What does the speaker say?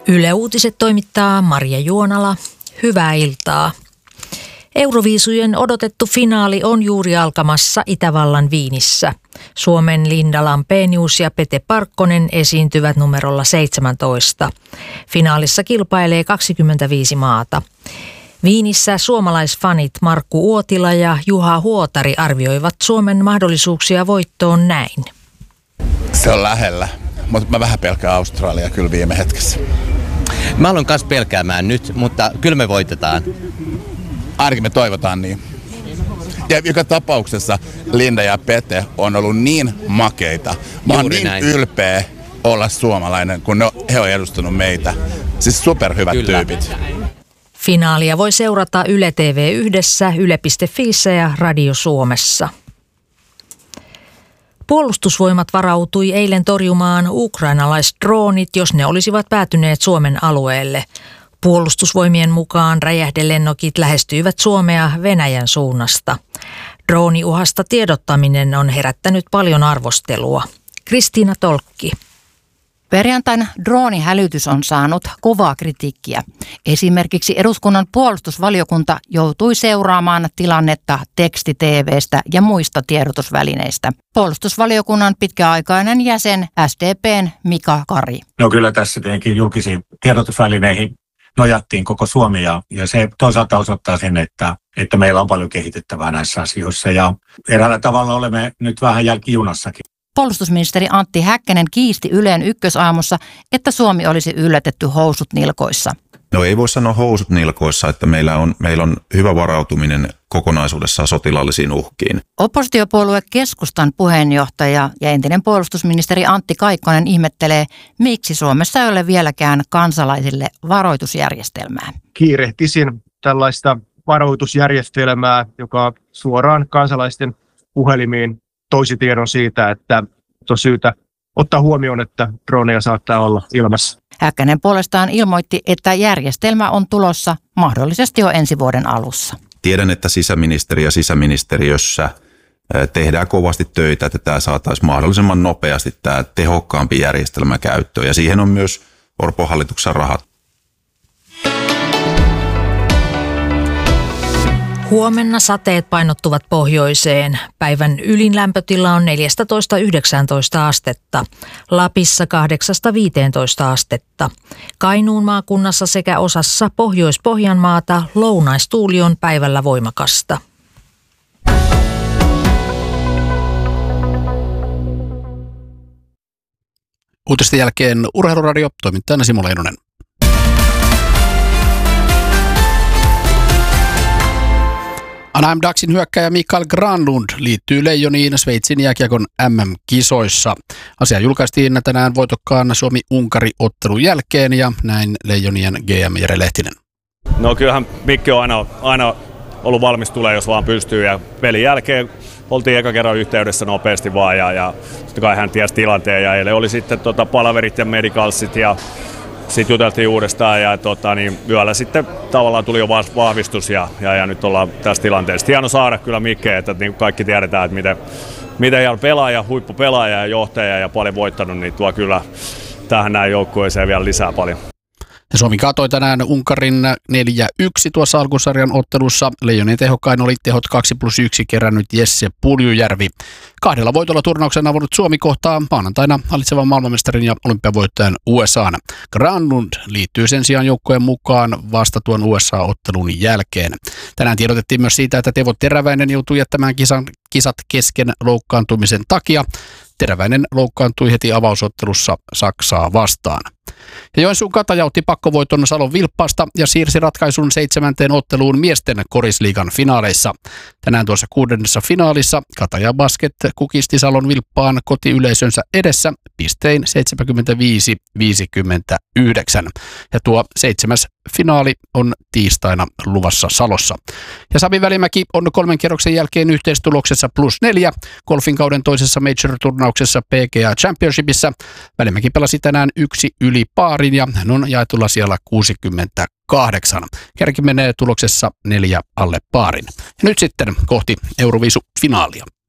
Yle Uutiset toimittaa Marja Juonala. Hyvää iltaa. Euroviisujen odotettu finaali on juuri alkamassa Itävallan Viinissä. Suomen Linda Lampenius ja Pete Parkkonen esiintyvät numerolla 17. Finaalissa kilpailee 25 maata. Viinissä suomalaisfanit Markku Uotila ja Juha Huotari arvioivat Suomen mahdollisuuksia voittoon näin. Se on lähellä, mutta mä vähän pelkään Australiaa kyllä viime hetkessä. Mä aloin kanssa pelkäämään nyt, mutta kyllä me voitetaan. Ainakin me toivotaan niin. Ja joka tapauksessa Linda ja Pete on ollut niin makeita. Mä oon niin näin ylpeä olla suomalainen, kun he on edustanut meitä. Siis superhyvät tyypit. Finaalia voi seurata Yle TV1, yle.fiissä ja Radio Suomessa. Puolustusvoimat varautui eilen torjumaan ukrainalaisdroonit, jos ne olisivat päätyneet Suomen alueelle. Puolustusvoimien mukaan räjähdelennokit lähestyivät Suomea Venäjän suunnasta. Drooniuhasta tiedottaminen on herättänyt paljon arvostelua. Kristiina Tolkki. Perjantain droonihälytys on saanut kovaa kritiikkiä. Esimerkiksi eduskunnan puolustusvaliokunta joutui seuraamaan tilannetta teksti-TV:stä ja muista tiedotusvälineistä. Puolustusvaliokunnan pitkäaikainen jäsen SDP:n Mika Kari. No kyllä tässä tietenkin julkisiin tiedotusvälineihin nojattiin koko Suomi ja se toisaalta osoittaa sen, että meillä on paljon kehitettävää näissä asioissa ja eräällä tavalla olemme nyt vähän jälkijunassakin. Puolustusministeri Antti Häkkänen kiisti Ylen Ykkösaamussa, että Suomi olisi yllätetty housut nilkoissa. No ei voi sanoa housut nilkoissa, että meillä on hyvä varautuminen kokonaisuudessaan sotilaallisiin uhkiin. Oppositiopuolue Keskustan puheenjohtaja ja entinen puolustusministeri Antti Kaikkonen ihmettelee, miksi Suomessa ei ole vieläkään kansalaisille varoitusjärjestelmää. Kiirehtisin tällaista varoitusjärjestelmää, joka suoraan kansalaisten puhelimiin toisi tiedon siitä, että on syytä ottaa huomioon, että droneja saattaa olla ilmassa. Häkkänen puolestaan ilmoitti, että järjestelmä on tulossa mahdollisesti jo ensi vuoden alussa. Tiedän, että sisäministeri ja sisäministeriössä tehdään kovasti töitä, että tämä saataisiin mahdollisimman nopeasti tämä tehokkaampi järjestelmä käyttöön. Ja siihen on myös Orpon hallituksen rahat. Huomenna sateet painottuvat pohjoiseen. Päivän ylin lämpötila on 14–19 astetta. Lapissa 8–15 astetta. Kainuun maakunnassa sekä osassa Pohjois-Pohjanmaata lounaistuuli on päivällä voimakasta. Uutisten jälkeen Urheiluradio, toimittajana Simo Leinonen. Anaheim Ducksin hyökkääjä Mikael Granlund liittyy Leijoniin Sveitsin jääkiekon MM-kisoissa. Asia julkaistiin tänään voitokkaan Suomi-Unkari-ottelun jälkeen ja näin Leijonien GM Jere Lehtinen. No kyllähän Mikki on aina ollut valmis tulee, jos vaan pystyy ja pelin jälkeen oltiin eka kerran yhteydessä nopeasti vaan ja sitten kai hän tiesi tilanteen ja eilen oli sitten palaverit ja medicalsit ja sitten juteltiin uudestaan ja yöllä sitten tavallaan tuli jo vahvistus ja nyt ollaan tässä tilanteessa. Hieno saada kyllä Mikke, että niin kaikki tiedetään, että miten hieno pelaaja, huippupelaaja ja johtaja ja paljon voittanut, niin tuo kyllä tähän näin joukkueeseen vielä lisää paljon. Ja Suomi katoi tänään Unkarin 4-1 tuossa alkusarjan ottelussa. Leijonien tehokkain oli tehot 2+1 kerännyt Jesse Puljujärvi. 2 voitolla turnauksen avannut Suomi kohtaa maanantaina hallitsevan maailmanmestarin ja olympiavoittajan USA:n. Granlund liittyy sen sijaan joukkojen mukaan vasta tuon USA-ottelun jälkeen. Tänään tiedotettiin myös siitä, että Teuvo Teräväinen joutui jättämään kisat kesken loukkaantumisen takia. Teräväinen loukkaantui heti avausottelussa Saksaa vastaan. Ja Joensuun Kataja otti pakkovoiton Salon Vilppaasta ja siirsi ratkaisun 7. otteluun miesten korisliigan finaaleissa. Tänään tuossa 6. finaalissa Kataja Basket kukisti Salon Vilppaan kotiyleisönsä edessä pistein 75-59. Ja tuo 7. finaali on tiistaina luvassa Salossa. Ja Sami Välimäki on 3 kierroksen jälkeen yhteistuloksessa +4 golfin kauden toisessa major-turnauksessa PGA Championshipissa. Välimäki pelasi tänään 1 yli paarin ja hän on jaetulla siellä 68. Kärki menee tuloksessa 4 alle paarin. Ja nyt sitten kohti Euroviisu-finaalia.